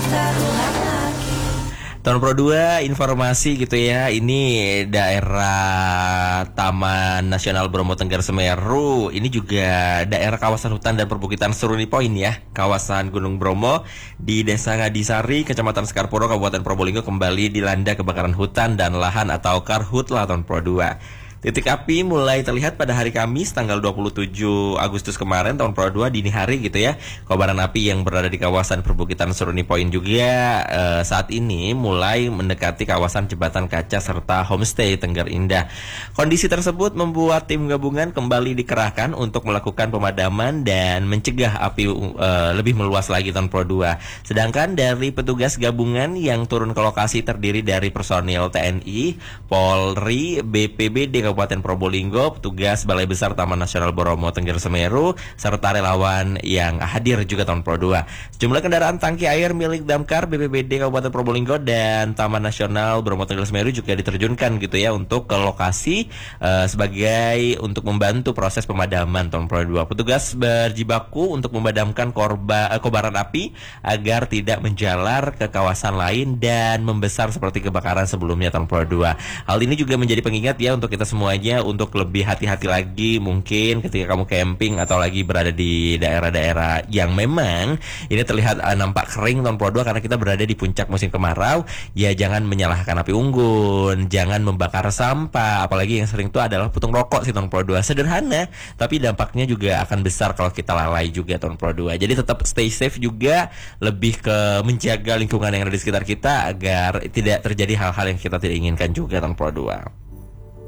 Tahun Pro 2 informasi gitu ya. Ini daerah Taman Nasional Bromo Tengger Semeru. Ini juga daerah kawasan hutan dan perbukitan Seruni Point ya. Kawasan Gunung Bromo di Desa Ngadisari, Kecamatan Sekarpuro, Kabupaten Probolinggo kembali dilanda kebakaran hutan dan lahan atau karhutla tahun Pro 2. Titik api mulai terlihat pada hari Kamis tanggal 27 Agustus kemarin tahun Pro 2 dini hari gitu ya. Kobaran api yang berada di kawasan perbukitan Seruni Point juga saat ini mulai mendekati kawasan Jembatan Kaca serta homestay Tengger Indah. Kondisi tersebut membuat tim gabungan kembali dikerahkan untuk melakukan pemadaman dan mencegah api lebih meluas lagi tahun Pro 2. Sedangkan dari petugas gabungan yang turun ke lokasi terdiri dari personil TNI, Polri, BPBD Kabupaten Probolinggo, petugas Balai Besar Taman Nasional Bromo Tengger Semeru, serta relawan yang hadir juga tahun Pro 2. Sejumlah kendaraan tangki air milik Damkar, BPBD Kabupaten Probolinggo dan Taman Nasional Bromo Tengger Semeru juga diterjunkan gitu ya untuk ke lokasi sebagai untuk membantu proses pemadaman tahun Pro 2. Petugas berjibaku untuk memadamkan kobaran api agar tidak menjalar ke kawasan lain dan membesar seperti kebakaran sebelumnya tahun Pro 2. Hal ini juga menjadi pengingat ya untuk kita semuanya untuk lebih hati-hati lagi mungkin ketika kamu camping atau lagi berada di daerah-daerah yang memang ini terlihat nampak kering tahun Pro 2 karena kita berada di puncak musim kemarau. Ya jangan menyalahkan api unggun, jangan membakar sampah, apalagi yang sering itu adalah putung rokok sih tahun Pro 2. Sederhana tapi dampaknya juga akan besar kalau kita lalai juga tahun Pro 2. Jadi tetap stay safe juga, lebih ke menjaga lingkungan yang ada di sekitar kita agar tidak terjadi hal-hal yang kita tidak inginkan juga tahun Pro 2.